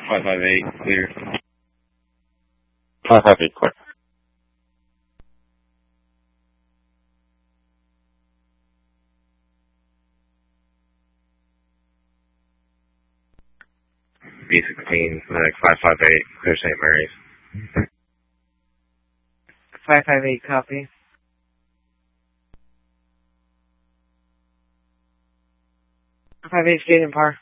558, clear. 558, clear. B16, 558, clear St. Mary's. 558, copy. 558, stayed in par.